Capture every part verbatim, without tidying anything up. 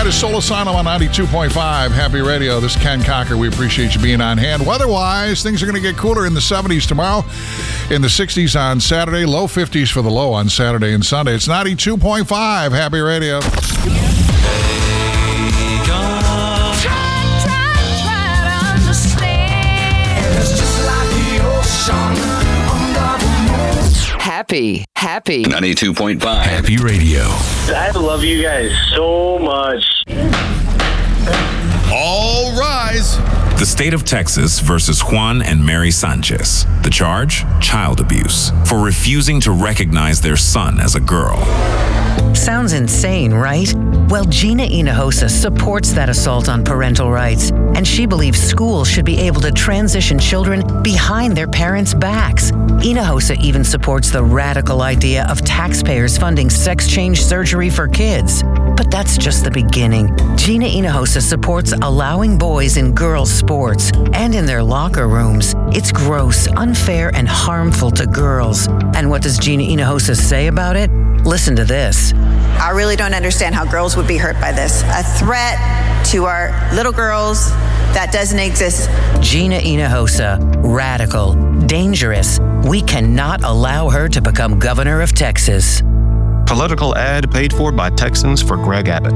That is Soul Asylum on ninety-two point five Happy Radio. This is Ken Cocker. We appreciate you being on hand. Weather-wise, things are going to get cooler in the seventies tomorrow, in the sixties on Saturday, low fifties for the low on Saturday and Sunday. It's ninety-two point five Happy Radio. Happy, happy. ninety-two point five Happy Radio. I love you guys so much. All rise. The state of Texas versus Juan and Mary Sanchez. The charge? Child abuse for refusing to recognize their son as a girl. Sounds insane, right? Well, Gina Hinojosa supports that assault on parental rights, and she believes schools should be able to transition children behind their parents' backs. Hinojosa even supports the radical idea of taxpayers funding sex change surgery for kids. But that's just the beginning. Gina Hinojosa supports allowing boys in girls' sports and in their locker rooms. It's gross, unfair, and harmful to girls. And what does Gina Hinojosa say about it? Listen to this. I really don't understand how girls would be hurt by this. A threat to our little girls that doesn't exist. Gina Hinojosa, radical, dangerous. We cannot allow her to become governor of Texas. Political ad paid for by Texans for Greg Abbott.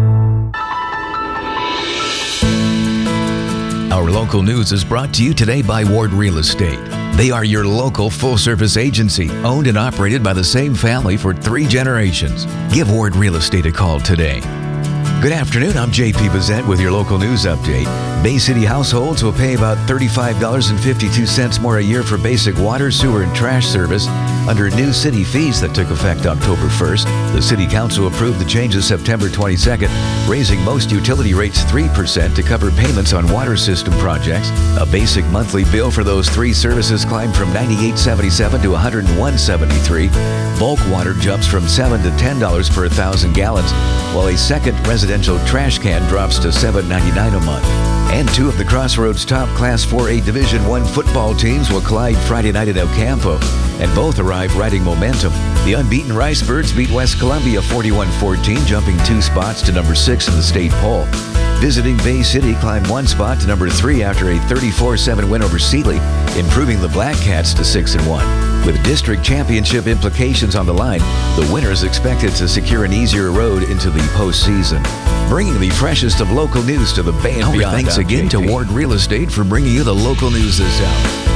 Our local news is brought to you today by Ward Real Estate. They are your local full-service agency, owned and operated by the same family for three generations. Give Ward Real Estate a call today. Good afternoon, I'm J P Bazette with your local news update. Bay City households will pay about thirty-five dollars and fifty-two cents more a year for basic water, sewer, and trash service under new city fees that took effect October first. The City Council approved the changes September twenty-second, raising most utility rates three percent to cover payments on water system projects. A basic monthly bill for those three services climbed from ninety-eight seventy-seven to one hundred one seventy-three. Bulk water jumps from seven to ten dollars per one thousand gallons, while a second residential trash can drops to seven ninety-nine a month. And two of the Crossroads top Class four A Division one football teams will collide Friday night at El Campo, and both arrive riding momentum. The unbeaten Ricebirds beat West Columbia forty-one fourteen, jumping two spots to number six in the state poll. Visiting Bay City climbed one spot to number three after a thirty-four seven win over Sealy, improving the Black Cats to six and one. With district championship implications on the line, the winner is expected to secure an easier road into the postseason. Bringing the freshest of local news to the Bay and Our beyond. thanks again to Ward Real Estate for bringing you the local news this hour.